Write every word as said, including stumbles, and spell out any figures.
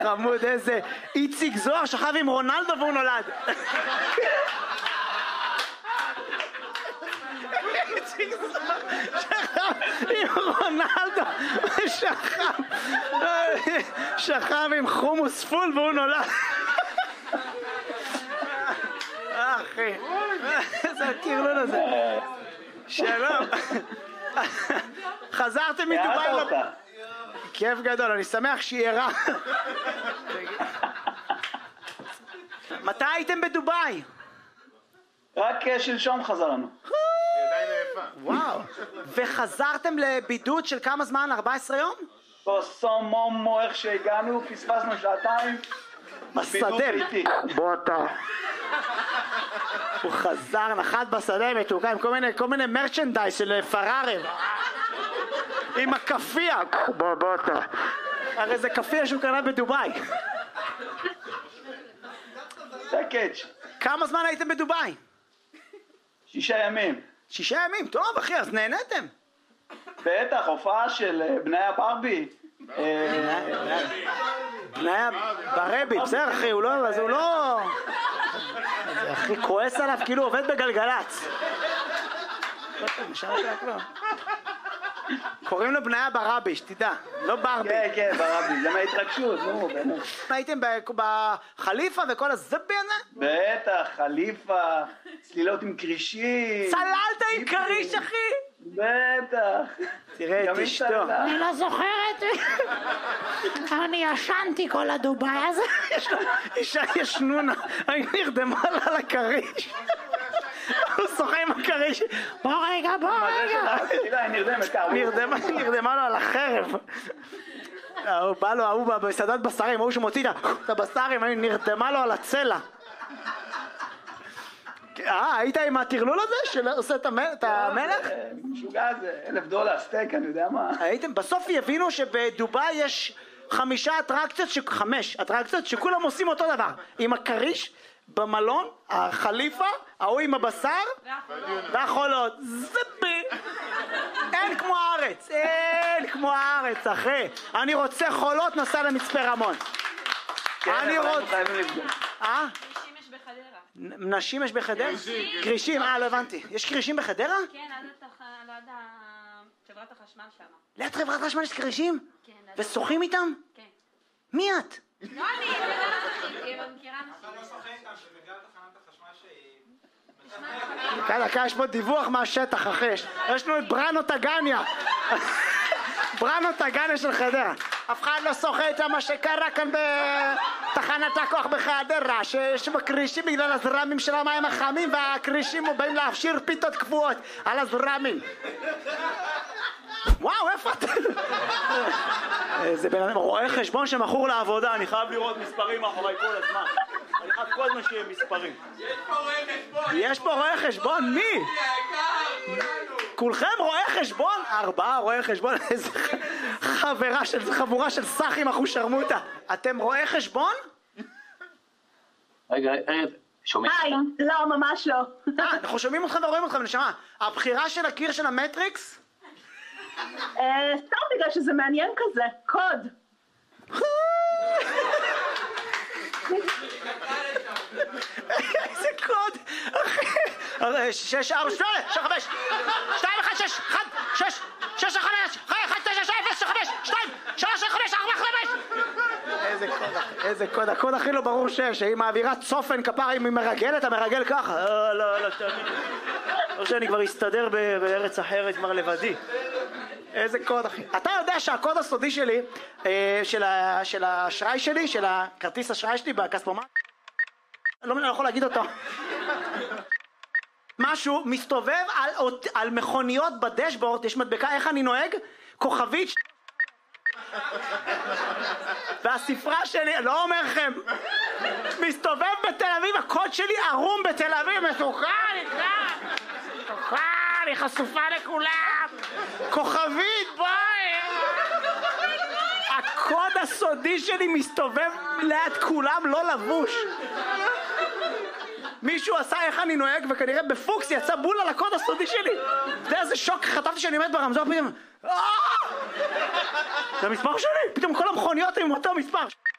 חמוד, איזה איציק זוהר שכב עם רונלדו והוא נולד. איציק זוהר שכב עם רונלדו ושכב שכב עם חומוס פול והוא נולד. אחי, איזה הקרלון הזה. שלום. חזרתם מדובאי? כיף גדול, אני שמח שהיא ערה. מתי הייתם בדובאי? רק שלשום חזרנו. וואו. וחזרתם לבידוד של כמה זמן? ארבעה עשר יום? בסום מומו, איך שהגענו, פספסנו שעתיים. בשדה. בוא אתה. הוא חזר, נחת בשדה מתוקה עם כל מיני, כל מיני מרצ'נדייז של פרארי. עם הקפיה. בוא, בוא אתה. הרי זה קפיה שהוא קנה בדובאי. זה קאץ'. כמה זמן הייתם בדובאי? שישה ימים. שישה ימים? טוב אחי, אז נהנתם. בטח, הופעה של בני הברבי. בני הברבי, בסדר אחי, הוא לא... אז הוא לא... אחי, כועס עליו כאילו עובד בגלגלץ. קוראים לו בניה ברבי, שתדע, לא ברבי. כן, כן, ברבי, זה מההתרגשות, נו, באמת. הייתם בחליפה וכל הזבי הזה? בטח, חליפה, צלילות עם קרישים. צללת עם קריש, אחי? בטח. תראה את אשתו. אני לא זוכרת. אני ישנתי כל הדובאי הזה. אישה ישנונה, אני נרדמה לה על הקריש. הוא שוחה עם הקריש. בוא רגע, בוא רגע. תראה, היא נרדמת ככה. נרדמה לו על החרב. הוא בא לו, הוא בסעדת בשרים, הוא שמוציא את הבשרים, נרדמה לו על הצלע. אה, היית עם הטרלול הזה שעושה את המלך? משוגע זה, אלף דולר, סטייק, אני יודע מה. הייתם, בסוף יבינו שבדובאי יש חמישה אטרקציות, חמש אטרקציות שכולם עושים אותו דבר. עם הקריש, במלון, החליפה, ההוא עם הבשר והחולות. זבי! אין כמו הארץ, אין כמו הארץ, אחי. אני רוצה חולות, נסע למצפה רמון. אני רוצה... אה? נשים יש בחדרה? קרישים, אה, לא הבנתי. יש קרישים בחדרה? כן, ליד חברת החשמל שם. ליד חברת החשמל יש קרישים? כן. ושוחים איתם? כן. מי את? לא אני, אני מכירה נשים. דקה, דקה, יש פה דיווח מהשטח, אחי. יש לנו את בראנו טגניה. בראנו טגניה של חדרה. אף אחד לא שוחה איתם מה שקרה כאן בתחנת הכוח בחדרה, שיש בקרישים בגלל הזרמים של המים החמים, והקרישים באים להפשיר פיתות קבועות על הזרמים. וואו, איפה אתה? זה בן אדם רואה חשבון שמכור לעבודה, אני חייב לראות מספרים מאחורי כל הזמן. אני חייב כל הזמן שיהיה מספרים. יש פה רואה חשבון. יש פה רואה חשבון? מי? כולכם רואי חשבון? ארבעה רואי חשבון, איזה חברה של חבורה של סחים אחושרמוטה. אתם רואי חשבון? רגע, רגע, שומעים? היי, לא, ממש לא. אה, אנחנו שומעים אותך ורואים אותך, נשמה. הבחירה של הקיר של המטריקס? סתם בגלל שזה מעניין כזה, קוד. איזה קוד? אחי, שש, ארבע, שמונה, שש, חמש, שתיים, אחד, שש, אחד, שש, שש, חמש, אחד, תשע, שש, אפס, חמש, שתיים, שלוש, חמש, ארבע, חמש. איזה קוד, אחי, איזה קוד, הקוד הכי לא ברור שם, שהיא מעבירה צופן כפרה, אם היא מרגלת, המרגל ככה. לא, לא, לא, תאמין. לא שאני כבר אסתדר בארץ אחרת, כבר לבדי. איזה קוד, אחי. אתה יודע שהקוד הסודי שלי, של האשראי שלי, של הכרטיס אשראי שלי בכספומט, לא מבין, אני לא יכול להגיד אותו. משהו מסתובב על, על מכוניות בדשבורד, יש מדבקה, איך אני נוהג? כוכבית. והספרה שלי, לא אומר לכם, מסתובב בתל אביב, הקוד שלי ערום בתל אביב, מתוקה, נקרא. מתוקה, היא חשופה לכולם. כוכבית, ביי. הקוד הסודי שלי מסתובב ליד כולם, לא לבוש. מישהו עשה איך אני נוהג, וכנראה בפוקס יצא בול על הקוד הסודי שלי. אתה יודע איזה שוק, חטפתי שאני עומד ברמזור, פתאום זה המספר שלי, פתאום כל המכוניות עם אותו מספר.